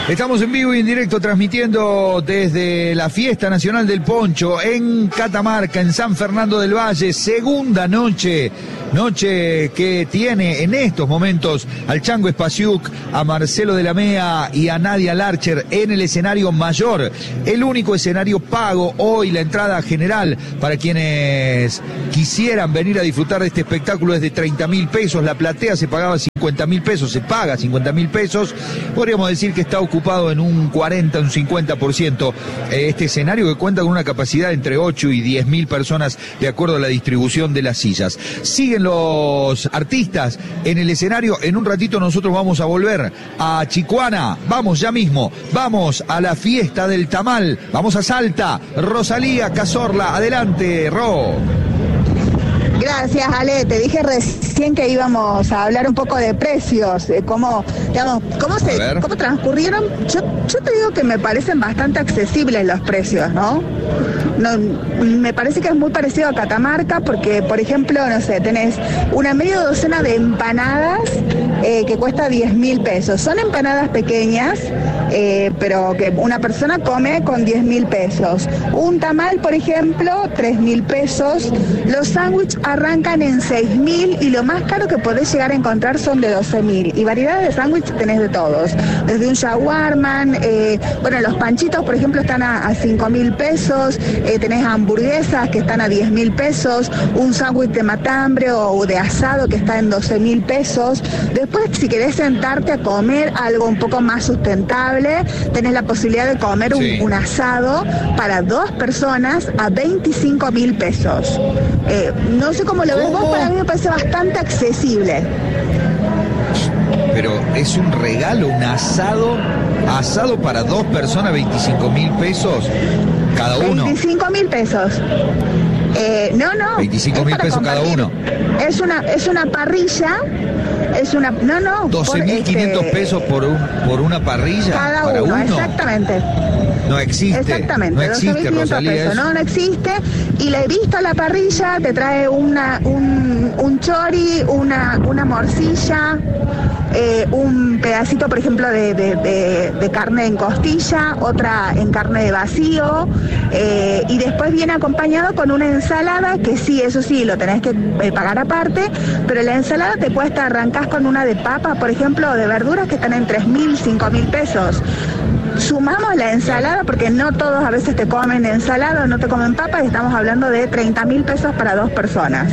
Estamos en vivo y en directo transmitiendo desde la Fiesta Nacional del Poncho en Catamarca, en San Fernando del Valle, segunda noche que tiene en estos momentos al Chango Espasiuk, a Marcelo de la Mea y a Nadia Larcher en el escenario mayor, el único escenario pago hoy. La entrada general para quienes quisieran venir a disfrutar de este espectáculo es de 30.000 pesos, la platea se pagaba 50.000 pesos, se paga 50.000 pesos, podríamos decir que está ocupado en un 40, un 50%, este escenario que cuenta con una capacidad entre 8 y 10.000 personas de acuerdo a la distribución de las sillas. Siguen los artistas en el escenario, en un ratito nosotros vamos a volver a Chicoana, vamos ya mismo, vamos a la fiesta del tamal, vamos a Salta, Rosalía Cazorla, adelante, Ro. Gracias, Ale. Te dije recién que íbamos a hablar un poco de precios, cómo transcurrieron. Yo te digo que me parecen bastante accesibles los precios, ¿no? Me parece que es muy parecido a Catamarca porque, por ejemplo, no sé, tenés una media docena de empanadas que cuesta 10.000 pesos. Son empanadas pequeñas, pero que una persona come con 10.000 pesos. Un tamal, por ejemplo, 3.000 pesos. Los sándwiches arrancan en 6.000 y lo más caro que podés llegar a encontrar son de 12.000. Y variedades de sándwiches tenés de todos. Desde un shawarman, los panchitos, por ejemplo, están a 5.000 pesos. Tenés hamburguesas que están a 10.000 pesos, un sándwich de matambre o de asado que está en 12.000 pesos. Después, si querés sentarte a comer algo un poco más sustentable, tenés la posibilidad de comer un asado para 2 personas a 25.000 pesos. No sé cómo lo ves vos, para mí me parece bastante accesible. Pero es un regalo, un asado para 2 personas, 25.000 pesos cada uno. 25.000 pesos. No. 25.000 pesos cada uno. Es una parrilla. 12.500 pesos por una parrilla. Cada para uno. Exactamente. No existe. Exactamente. No existe, Rosalía. No existe. Y la he visto a la parrilla, te trae un chori, una morcilla, un pedacito, por ejemplo, de carne en costilla, otra en carne de vacío, y después viene acompañado con una ensalada, que sí, eso sí, lo tenés que pagar aparte, pero la ensalada te cuesta, arrancás con una de papa, por ejemplo, o de verduras que están en 3.000, 5.000 pesos. Sumamos la ensalada, porque no todos a veces te comen ensalada o no te comen papas, y estamos hablando de 30.000 pesos para 2 personas.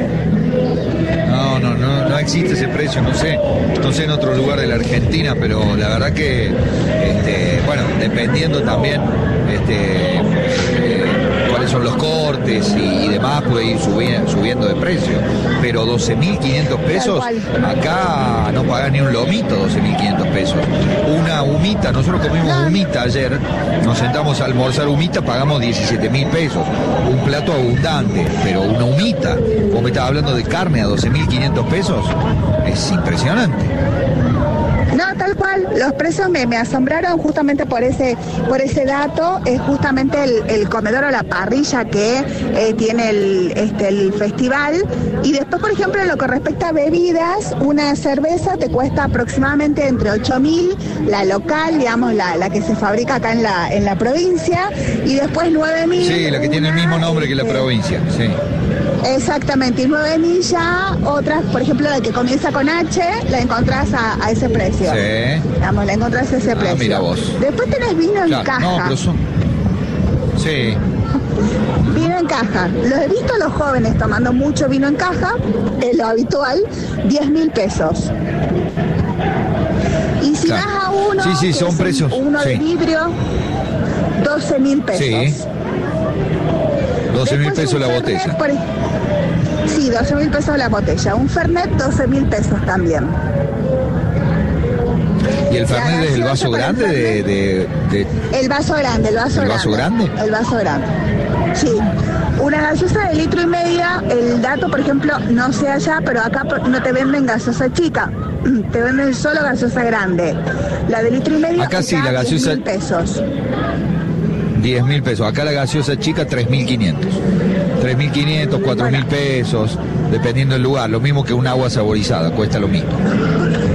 No existe ese precio, no sé en otro lugar de la Argentina, pero la verdad que, dependiendo también cuáles son los cortes y demás, puede ir subiendo de precio, pero 12.500 pesos, acá no pagás ni un lomito, 12.500 pesos. Una humita, nosotros comimos humita ayer, nos sentamos a almorzar humita, pagamos 17.000 pesos, un plato abundante, pero una humita, vos me estabas hablando de carne a 12.500 pesos, es impresionante. No, tal cual, los precios me asombraron justamente por ese dato. Es justamente el comedor o la parrilla que tiene el festival. Y después, por ejemplo, en lo que respecta a bebidas, una cerveza te cuesta aproximadamente entre 8.000, la local, digamos, la que se fabrica acá en la provincia, y después 9.000. Sí, la que tiene el mismo nombre que la provincia, sí. Exactamente, y 9.000 ya, otras, por ejemplo, la que comienza con H, la encontrás a ese precio. Sí. Vamos, la encontrás a ese precio. Mira vos. Después tenés vino en caja. No, pero son... Sí. Vino en caja. Los he visto a los jóvenes tomando mucho vino en caja, es lo habitual, 10.000 pesos. Y si vas a uno, son precios. Uno de vidrio, 12.000 pesos. Sí. 12.000 pesos la botella. Sí, 12.000 pesos la botella. Un Fernet, 12.000 pesos también. ¿Y el Fernet es el vaso grande El vaso grande, ¿El vaso grande? El vaso grande, sí. Una gaseosa de 1,5 litros, el dato, por ejemplo, no sé allá, pero acá no te venden gaseosa chica, te venden solo gaseosa grande. La de 1,5 litros, acá sí, la gaseosa... 10.000 pesos. 10.000 pesos. Acá la gaseosa chica, 3.500. 3.500, 4.000 pesos, dependiendo del lugar. Lo mismo que un agua saborizada, cuesta lo mismo.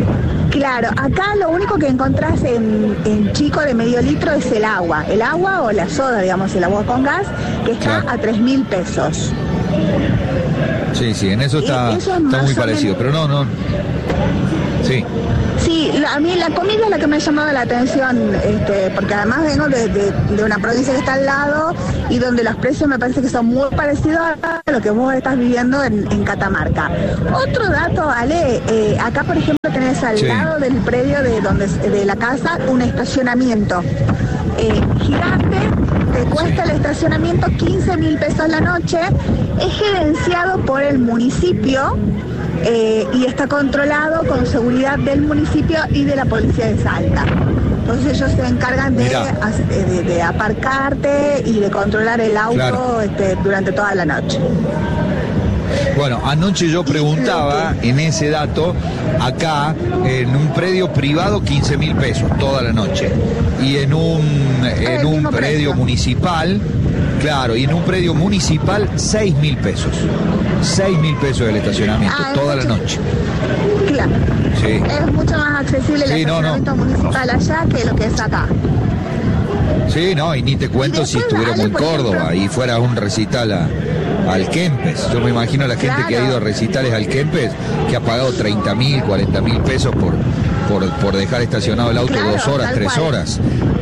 Claro, acá lo único que encontrás en chico de medio litro es el agua o la soda, digamos, el agua con gas, que está a 3.000 pesos. Sí, en eso está muy parecido, pero no. Sí. Sí, a mí la comida es la que me ha llamado la atención, porque además vengo de una provincia que está al lado y donde los precios me parece que son muy parecidos a lo que vos estás viviendo en Catamarca. Otro dato, Ale, acá por ejemplo tenés al lado del predio de la casa un estacionamiento gigante, te cuesta el estacionamiento 15.000 pesos la noche, es gerenciado por el municipio. Y está controlado con seguridad del municipio y de la policía de Salta. Entonces ellos se encargan de aparcarte y de controlar el auto durante toda la noche. Bueno, anoche yo preguntaba en ese dato, acá en un predio privado 15.000 pesos toda la noche y en un predio municipal, claro, y en un predio municipal 6.000 pesos. 6.000 pesos del estacionamiento toda la noche. Claro. Sí. Es mucho más accesible el estacionamiento municipal allá que lo que es acá. Sí, y ni te cuento si estuviéramos en Córdoba y fuera un recital al Kempes. Yo me imagino a la gente que ha ido a recitales al Kempes que ha pagado 30.000, 40.000 pesos por dejar estacionado el auto 2 horas, 3 horas.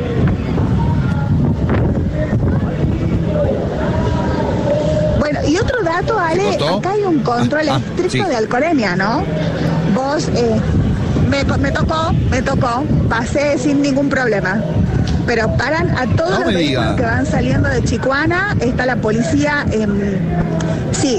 Bueno, y otro dato, Ale, acá hay un control estricto de alcoholemia, ¿no? Vos, me tocó, pasé sin ningún problema. Pero paran a todos los vehículos que van saliendo de Chicoana, está la policía. Sí.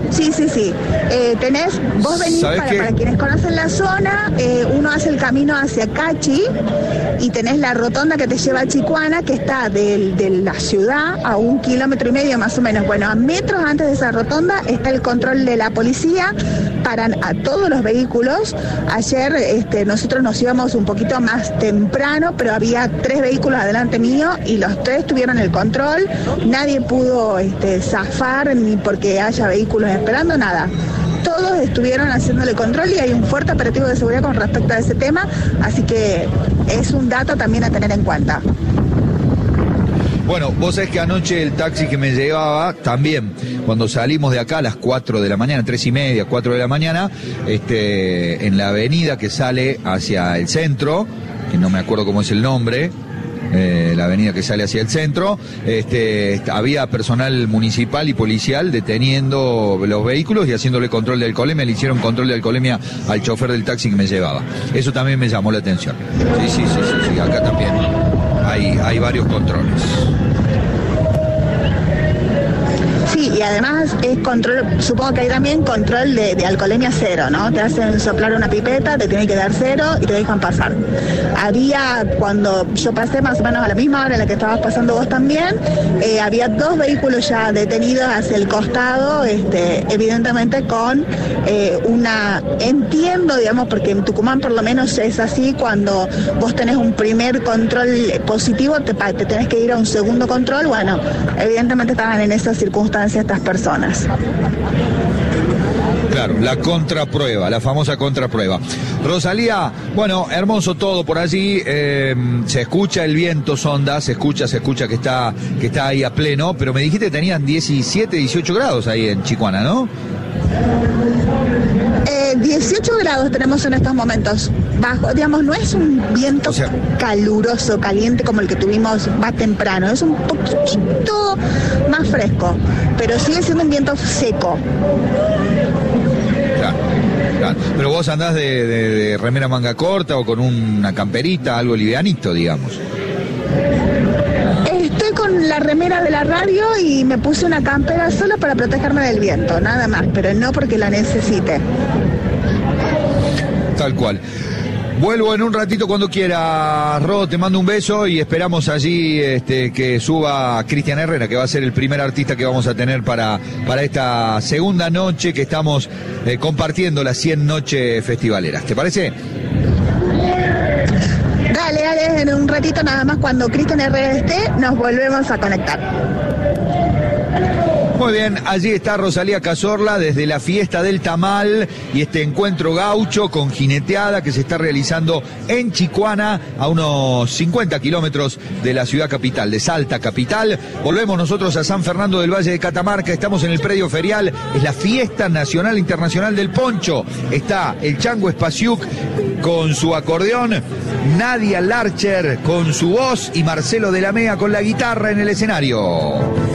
Vos venís, para quienes conocen la zona, uno hace el camino hacia Cachi y tenés la rotonda que te lleva a Chicoana, que está de la ciudad a 1,5 kilómetros más o menos. Bueno, a metros antes de esa rotonda está el control de la policía, paran a todos los vehículos. Ayer nosotros nos íbamos un poquito más temprano, pero había 3 vehículos adelante mío y los 3 tuvieron el control. Nadie pudo zafar ni porque haya vehículos esperando, nada. Todos estuvieron haciéndole control y hay un fuerte operativo de seguridad con respecto a ese tema, así que es un dato también a tener en cuenta. Bueno, vos sabés que anoche el taxi que me llevaba, también, cuando salimos de acá a las 4 de la mañana, 3:30, 4 de la mañana, en la avenida que sale hacia el centro, que no me acuerdo cómo es el nombre, la avenida que sale hacia el centro, había personal municipal y policial deteniendo los vehículos y haciéndole control de alcoholemia. Le hicieron control de alcoholemia al chofer del taxi que me llevaba. Eso también me llamó la atención. Sí, acá también hay varios controles. Sí, y además es control, supongo que hay también control de alcoholemia cero, ¿no? Te hacen soplar una pipeta, te tienen que dar 0 y te dejan pasar. Había, cuando yo pasé más o menos a la misma hora en la que estabas pasando vos también, había 2 vehículos ya detenidos hacia el costado, evidentemente con entiendo, digamos, porque en Tucumán por lo menos es así, cuando vos tenés un primer control positivo, te tenés que ir a un segundo control. Bueno, evidentemente estaban en esas circunstancias estas personas. Claro, la contraprueba, la famosa contraprueba. Rosalía, bueno, hermoso todo por allí, se escucha el viento sonda, se escucha que está ahí a pleno, pero me dijiste que tenían 17, 18 grados ahí en Chicoana, ¿no? 18 grados tenemos en estos momentos. Bajo, digamos, no es un viento caluroso, caliente como el que tuvimos más temprano, es un poquito más fresco, pero sigue siendo un viento seco. Claro. Pero vos andás de remera manga corta o con una camperita, algo livianito, digamos. Estoy con la remera de la radio y me puse una campera solo para protegerme del viento, nada más, pero no porque la necesite. Tal cual. Vuelvo en un ratito cuando quiera, Ro, te mando un beso y esperamos allí que suba Cristian Herrera, que va a ser el primer artista que vamos a tener para esta segunda noche que estamos compartiendo las 100 noches festivaleras. ¿Te parece? Dale, en un ratito nada más, cuando Cristian Herrera esté, nos volvemos a conectar. Muy Muy bien, allí está Rosalía Cazorla desde la fiesta del tamal y este encuentro gaucho con jineteada que se está realizando en Chicoana, a unos 50 kilómetros de la ciudad capital, de Salta capital. Volvemos nosotros a San Fernando del Valle de Catamarca, estamos en el predio ferial, es la fiesta nacional internacional del poncho. Está el Chango Spasiuk con su acordeón, Nadia Larcher con su voz y Marcelo de la Mea con la guitarra en el escenario.